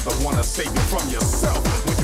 the one to save you from yourself. When